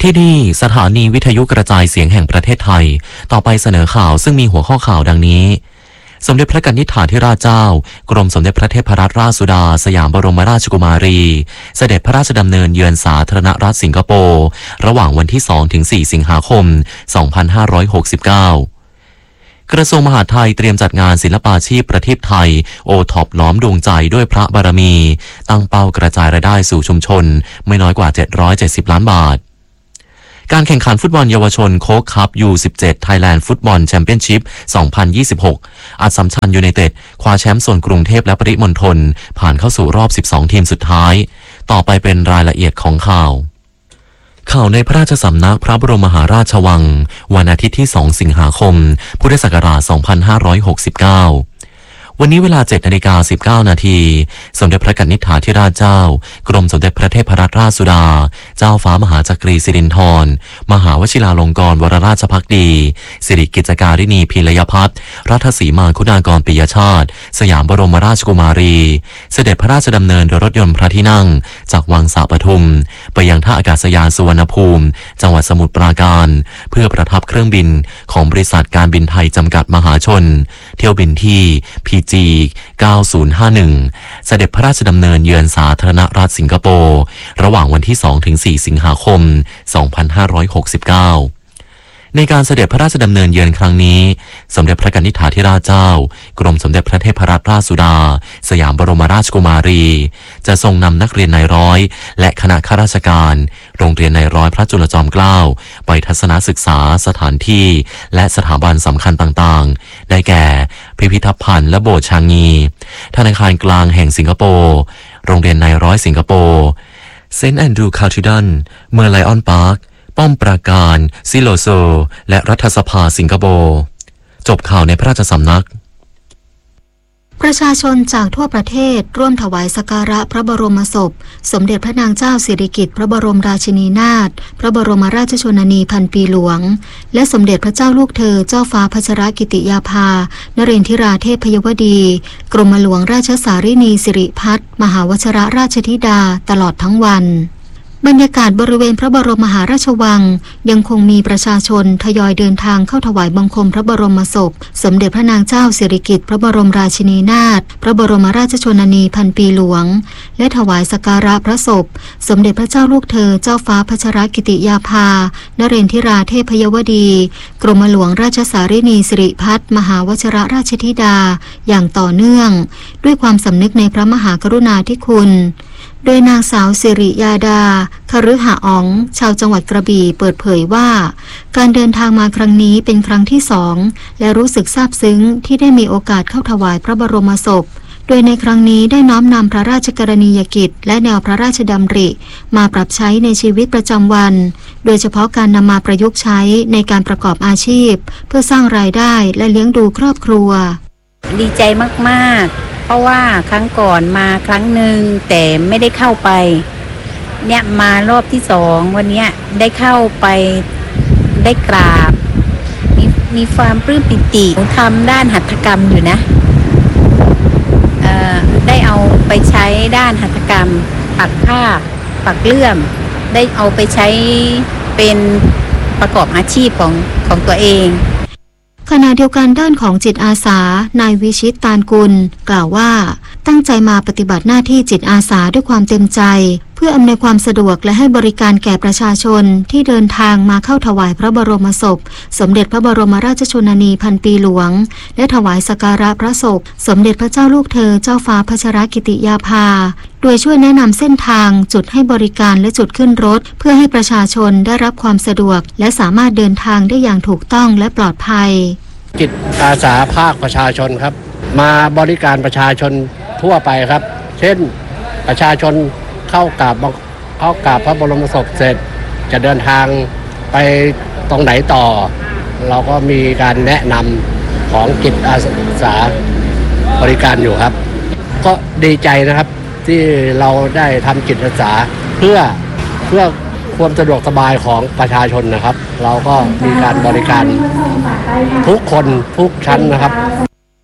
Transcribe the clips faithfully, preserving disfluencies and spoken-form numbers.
ที่นี่สถานีวิทยุกระจายเสียงแห่งประเทศไทยต่อไปเสนอข่าวซึ่งมีหัวข้อข่าวดังนี้สมเด็จพระกนิษฐาธิราชเจ้ากรมสมเด็จพระเทพรัตนราชสุดาสยามบรมราชกุมารีเสด็จพระราชดำเนินเยือนสาธารณรัฐสิงคโปร์ระหว่างวันที่ สองถึงสี่ สิงหาคม สองพันห้าร้อยหกสิบเก้ากระทรวงมหาดไทยเตรียมจัดงานศิลปาชีพประทีปไทยโอท็อปล้อมดวงใจด้วยพระบารมีตั้งเป้ากระจายรายได้สู่ชุมชนไม่น้อยกว่าเจ็ดร้อยเจ็ดสิบล้านบาทการแข่งขันฟุตบอลเยาวชนโค้กคัพ ยู สิบเจ็ด Thailand Football Championship สองพันยี่สิบหก อัสสัมชัญยูไนเต็ดคว้าแชมป์โซนกรุงเทพและปริมณฑลผ่านเข้าสู่รอบสิบสองทีมสุดท้ายต่อไปเป็นรายละเอียดของข่าวข่าวในพระราชสำนักพระบรมมหาราชวังวันอาทิตย์ที่สองสิงหาคมพุทธศักราชสองพันห้าร้อยหกสิบเก้าวันนี้เวลา เจ็ดนาฬิกาสิบเก้านาทีสมเด็จพระกนิษฐาธิราชเจ้ากรมสมเด็จพระเทพรัตนราชสุดาเจ้าฟ้ามหาจักรีสิรินธรมหาวชิราลงกรณ์วรราชภักดีสิริกิจการินีพีรยพัฒน์รัฐสีมาคุณากรปิยชาติสยามบรมราชกุมารีเสด็จพระราชดำเนินโดยรถยนต์พระที่นั่งจากวังสาปทุมไปยังท่าอากาศยานสุวรรณภูมิจังหวัดสมุทรปราการเพื่อประทับเครื่องบินของบริษัทการบินไทยจำกัดมหาชนเที่ยวบินที่ พี จี เก้าศูนย์ห้าหนึ่ง เสด็จพระราชดำเนินเยือนสาธารณรัฐสิงคโปร์ระหว่างวันที่ สองถึงสี่ สิงหาคม สองพันห้าร้อยหกสิบเก้าในการเสด็จพระราชดำเนินเยือนครั้งนี้สมเด็จพระกนิษฐาธิราชเจ้ากรมสมเด็จพระเทพรัตนราชสุดาสยามบรมราชกุมารีจะทรงนำนักเรียนนายร้อยและคณะข้าราชการโรงเรียนนายร้อยพระจุลจอมเกล้าไปทัศนศึกษาสถานที่และสถาบันสำคัญต่างๆได้แก่พิพิธภัณฑ์และโบสถ์ชางงีธนาคารกลางแห่งสิงคโปร์โรงเรียนนายร้อยสิงคโปร์เซนต์แอนดรูว์คาทีดรัลเมืองไลออนพาร์คป้อมปราการซิโลโซและรัฐสภาสิงคโปร์จบข่าวในพระราชสำนักประชาชนจากทั่วประเทศร่วมถวายสักการะพระบรมศพสมเด็จพระนางเจ้าสิริกิติ์พระบรมราชินีนาถพระบรมราชชนนีพันปีหลวงและสมเด็จพระเจ้าลูกเธอเจ้าฟ้าพัชรกิติยาภานเรนทิราเทพยวดีกรมหลวงราชสารินีสิริพัฒน์มหาวชิรราชธิดาตลอดทั้งวันบรรยากาศบริเวณพระบรมมหาราชวังยังคงมีประชาชนทยอยเดินทางเข้าถวายบังคมพระบรมศพสมเด็จพระนางเจ้าสิริกิติ์พระบรมราชินีนาถพระบรมราชชนนีพันปีหลวงและถวายสักการะพระศพสมเด็จพระเจ้าลูกเธอเจ้าฟ้าพัชรกิติยาภานเรนทิราเทพยวดีกรมหลวงราชสารินีสิริพัฒน์มหาวชิรราชธิดาอย่างต่อเนื่องด้วยความสำนึกในพระมหากรุณาธิคุณโดยนางสาวสิริยาดาคฤหอ๋องชาวจังหวัดกระบี่เปิดเผยว่าการเดินทางมาครั้งนี้เป็นครั้งที่สองและรู้สึกซาบซึ้งที่ได้มีโอกาสเข้าถวายพระบรมศพโดยในครั้งนี้ได้น้อมนำพระราชกรณียกิจและแนวพระราชดำริมาปรับใช้ในชีวิตประจำวันโดยเฉพาะการนำมาประยุกต์ใช้ในการประกอบอาชีพเพื่อสร้างรายได้และเลี้ยงดูครอบครัวดีใจมากๆเพราะว่าครั้งก่อนมาครั้งหนึ่งแต่ไม่ได้เข้าไปเนี่ยมารอบที่สองวันนี้ได้เข้าไปได้กราบมีมีความปลื้มปิติทำด้านหัตถกรรมอยู่นะเอ่อได้เอาไปใช้ด้านหัตถกรรมปักผ้าปักเลื่อมได้เอาไปใช้เป็นประกอบอาชีพของของตัวเองขณะเดียวกันด้านของจิตอาสานายวิชิตตาลกุลกล่าวว่าตั้งใจมาปฏิบัติหน้าที่จิตอาสาด้วยความเต็มใจเพื่ออำนวยความสะดวกและให้บริการแก่ประชาชนที่เดินทางมาเข้าถวายพระบรมศพสมเด็จพระบรมราชชนนีพันปีหลวงและถวายสักการะพระศพสมเด็จพระเจ้าลูกเธอเจ้าฟ้าพัชรกิติยาภาโดยช่วยแนะนำเส้นทางจุดให้บริการและจุดขึ้นรถเพื่อให้ประชาชนได้รับความสะดวกและสามารถเดินทางได้อย่างถูกต้องและปลอดภัยจิตอาสาภาคประชาชนครับมาบริการประชาชนทั่วไปครับเช่นประชาชนเข้ากราบเข้ากราบพระบรมศพเสร็จจะเดินทางไปตรงไหนต่อเราก็มีการแนะนำของจิตอาสาบริการอยู่ครับก็ดีใจนะครับที่เราได้ทำจิตอาสาเพื่อเพื่อความสะดวกสบายของประชาชนนะครับเราก็มีการบริการทุกคนทุกชั้นนะครับ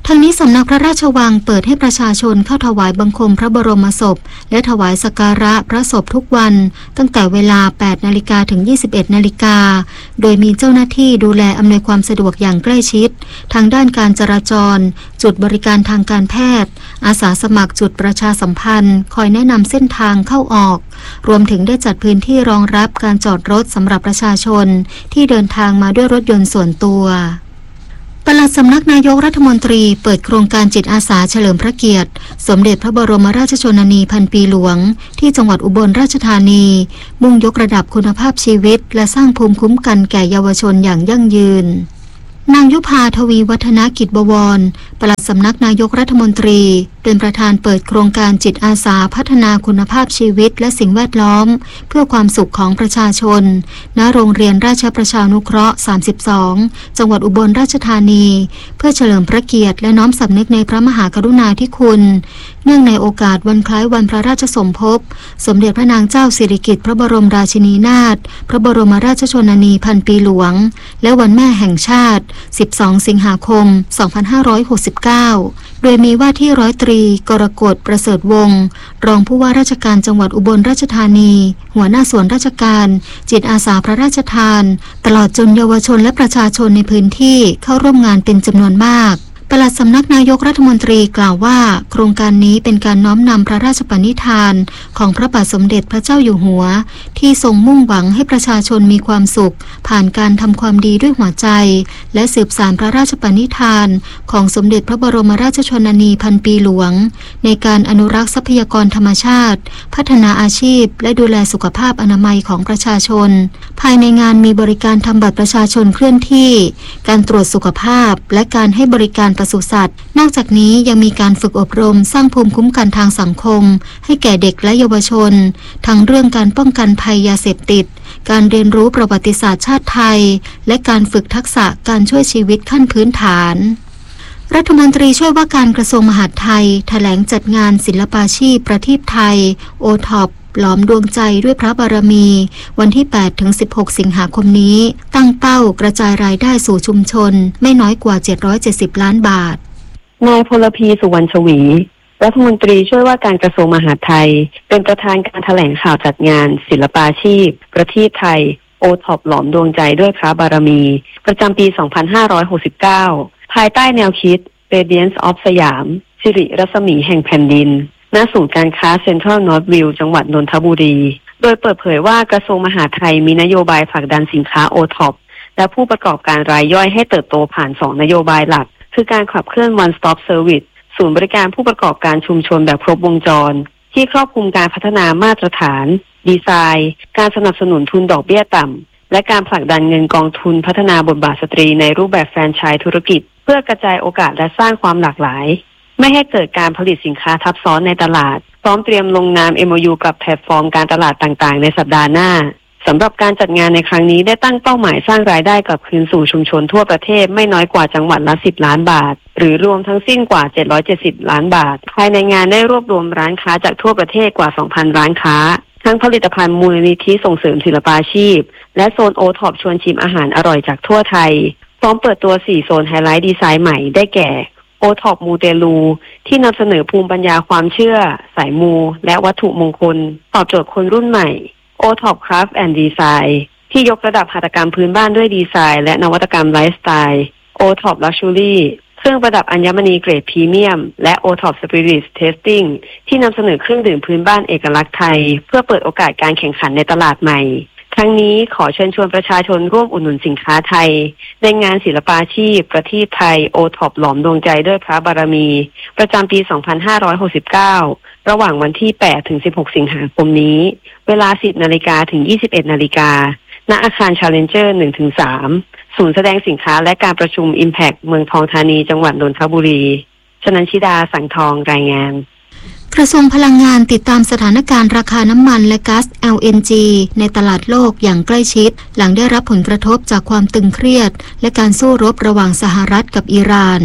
ทั้งนี้สำนักพระราชวังเปิดให้ประชาชนเข้าถวายบังคมพระบรมศพและถวายสักการะพระศพทุกวันตั้งแต่เวลา แปดนาฬิกา ถึง ยี่สิบเอ็ดนาฬิกาโดยมีเจ้าหน้าที่ดูแลอำนวยความสะดวกอย่างใกล้ชิดทางด้านการจราจรจุดบริการทางการแพทย์อาสาสมัครจุดประชาสัมพันธ์คอยแนะนำเส้นทางเข้าออกรวมถึงได้จัดพื้นที่รองรับการจอดรถสำหรับประชาชนที่เดินทางมาด้วยรถยนต์ส่วนตัวปลัดสำนักนายกรัฐมนตรีเปิดโครงการจิตอาสาเฉลิมพระเกียรติสมเด็จพระบรมราชชนนีพันปีหลวงที่จังหวัดอุบลราชธานีมุ่งยกระดับคุณภาพชีวิตและสร้างภูมิคุ้มกันแก่เยาวชนอย่างยั่งยืนนางยุพาทวีวัฒนกิจบวรปลัดสำนักนายกรัฐมนตรีเป็นประธานเปิดโครงการจิตอาสาพัฒนาคุณภาพชีวิตและสิ่งแวดล้อมเพื่อความสุขของประชาชนณโรงเรียนราชประชานุเคราะห์สามสิบสองจังหวัดอุบลราชธานีเพื่อเฉลิมพระเกียรติและน้อมสำนึกในพระมหากรุณาธิคุณเนื่องในโอกาสวันคล้ายวันพระราชสมภพสมเด็จพระนางเจ้าสิริกิติ์พระบรมราชินีนาถพระบรมราชชนนีพันปีหลวงและวันแม่แห่งชาติสิบสองสิงหาคมสองพันห้าร้อยหกสิบเก้าโดยมีว่าที่ร้อยตรีกรกฎประเสริฐวงศ์รองผู้ว่าราชการจังหวัดอุบลราชธานีหัวหน้าส่วนราชการจิตอาสาพระราชทานตลอดจนเยาวชนและประชาชนในพื้นที่เข้าร่วมงานเป็นจำนวนมากปลัดสำนักนายกรัฐมนตรีกล่าวว่าโครงการนี้เป็นการน้อมนำพระราชปณิธานของพระบาทสมเด็จพระเจ้าอยู่หัวที่ทรงมุ่งหวังให้ประชาชนมีความสุขผ่านการทำความดีด้วยหัวใจและสืบสานพระราชปณิธานของสมเด็จพระบรมราชชนนีพันปีหลวงในการอนุรักษ์ทรัพยากรธรรมชาติพัฒนาอาชีพและดูแลสุขภาพอนามัยของประชาชนภายในงานมีบริการทำบัตรประชาชนเคลื่อนที่การตรวจสุขภาพและการให้บริการปศุสัตว์นอกจากนี้ยังมีการฝึกอบรมสร้างภูมิคุ้มกันทางสังคมให้แก่เด็กและเยาวชนทั้งเรื่องการป้องกันภัยยาเสพติดการเรียนรู้ประวัติศาสตร์ชาติไทยและการฝึกทักษะการช่วยชีวิตขั้นพื้นฐานรัฐมนตรีช่วยว่าการกระทรวงมหาดไทยแถลงจัดงานศิลปาชีพประทีปไทยโอท็อปหลอมดวงใจด้วยพระบารมีวันที่ แปดถึงสิบหก สิงหาคมนี้ตั้งเป้ากระจายรายได้สู่ชุมชนไม่น้อยกว่า เจ็ดร้อยเจ็ดสิบ ล้านบาทนายพลพีสุวรรณชวีรัฐมนตรีช่วยว่าการกระทรวงมหาดไทยเป็นประธานการแถลงข่าวจัดงานศิลปาชีพประทีปไทยโอท็อปหลอมดวงใจด้วยพระบารมีประจำปี สองพันห้าร้อยหกสิบเก้า ภายใต้แนวคิด Radiance of สยามสิริรัศมีแห่งแผ่นดินณศูนย์การค้าเซ็นทรัลนอร์ทวิวจังหวัดนนทบุรีโดยเปิดเผยว่ากระทรวงมหาดไทยมีนโยบายผลักดันสินค้าโอท็อปและผู้ประกอบการรายย่อยให้เติบโตผ่านสองนโยบายหลักคือการขับเคลื่อน One Stop Service ศูนย์บริการผู้ประกอบการชุมชนแบบครบวงจรที่ครอบคลุมการพัฒนามาตรฐานดีไซน์การสนับสนุนทุนดอกเบี้ยต่ำและการผลักดันเงินกองทุนพัฒนาบทบาทสตรีในรูปแบบแฟรนไชส์ธุรกิจเพื่อกระจายโอกาสและสร้างความหลากหลายไม่ให้เกิดการผลิตสินค้าทับซ้อนในตลาดพร้อมเตรียมลงนาม เอ็ม โอ ยู กับแพลตฟอร์มการตลาดต่างๆในสัปดาห์หน้าสำหรับการจัดงานในครั้งนี้ได้ตั้งเป้าหมายสร้างรายได้กลับคืนสู่ชุมชนทั่วประเทศไม่น้อยกว่าจังหวัดละสิบล้านบาทหรือรวมทั้งสิ้นกว่าเจ็ดร้อยเจ็ดสิบล้านบาทภายในงานได้รวบรวมร้านค้าจากทั่วประเทศกว่า สองพัน ร้านค้าทั้งผลิตภัณฑ์มูลนิธิส่งเสริมศิลปาชีพและโซนโอท็อปชวนชิมอาหารอร่อยจากทั่วไทยพร้อมเปิดตัวสี่โซนไฮไลท์ดีไซน์ใหม่ได้แก่โอท็อปมูเตลูที่นำเสนอภูมิปัญญาความเชื่อสายมูและวัตถุมงคลตอบโจทย์คนรุ่นใหม่โอท็อปคราฟต์แอนด์ดีไซน์ที่ยกระดับหัตถกรรมพื้นบ้านด้วยดีไซน์และนวัตกรรมไลฟ์สไตล์โอท็อปลักชัวรี่เครื่องประดับอัญมณีเกรดพรีเมียมและโอท็อปสปิริตเทสติ้งที่นำเสนอเครื่องดื่มพื้นบ้านเอกลักษณ์ไทยเพื่อเปิดโอกาสการแข่งขันในตลาดใหม่ทั้งนี้ขอเชิญชวนประชาชนร่วมอุดหนุนสินค้าไทยในงานศิลปาชีพประทีปไทยโอท็อปหลอมดวงใจด้วยพระบารมีประจำปี สองพันห้าร้อยหกสิบเก้า ระหว่างวันที่ แปดถึงสิบหก สิงหาคมนี้เวลา สิบนาฬิกา ถึง ยี่สิบเอ็ดนาฬิกาณอาคาร Challenger หนึ่งถึงสาม ศูนย์แสดงสินค้าและการประชุม Impact เมืองทองธานีจังหวัดนนทบุรีชนันชิดาสังทองรายงานกระทรวงพลังงานติดตามสถานการณ์ราคาน้ำมันและก๊าซ แอล เอ็น จี ในตลาดโลกอย่างใกล้ชิดหลังได้รับผลกระทบจากความตึงเครียดและการสู้รบระหว่างสหรัฐกับอิหร่าน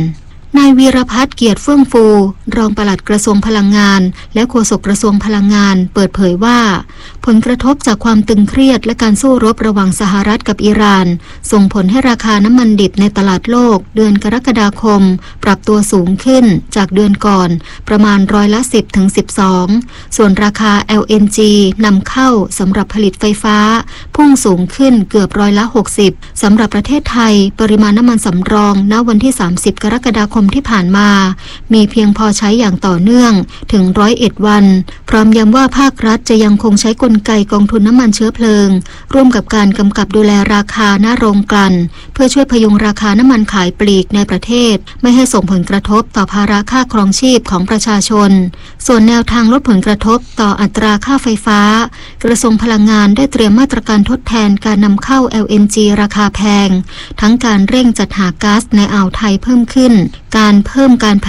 นายวีรพัฒน์เกียรติเฟื่องฟูรองปลัดกระทรวงพลังงานและโฆษกกระทรวงพลังงานเปิดเผยว่าผลกระทบจากความตึงเครียดและการสู้รบระหว่างสหรัฐกับอิหร่านส่งผลให้ราคาน้ำมันดิบในตลาดโลกเดือนกรกฎาคมปรับตัวสูงขึ้นจากเดือนก่อนประมาณร้อยละ สิบถึงสิบสอง ส่วนราคา แอล เอ็น จี นำเข้าสำหรับผลิตไฟฟ้าพุ่งสูงขึ้นเกือบร้อยละ หกสิบ สำหรับประเทศไทยปริมาณน้ำมันสำรองณวันที่สามสิบกรกฎาคมที่ผ่านมามีเพียงพอใช้อย่างต่อเนื่องถึงหนึ่งร้อยเอ็ดวันพร้อมย้ำว่าภาครัฐจะยังคงใช้กลไกกองทุนน้ำมันเชื้อเพลิงร่วมกับการกำกับดูแลราคาหน้าโรงกลั่นเพื่อช่วยพยุงราคาน้ำมันขายปลีกในประเทศไม่ให้ส่งผลกระทบต่อภาระค่าครองชีพของประชาชนส่วนแนวทางลดผลกระทบต่ออัตราค่าไฟฟ้ากระทรวงพลังงานได้เตรียมมาตรการทดแทนการนำเข้า แอล เอ็น จี ราคาแพงทั้งการเร่งจัดหาก๊าซในอ่าวไทยเพิ่มขึ้นการเพิ่มการ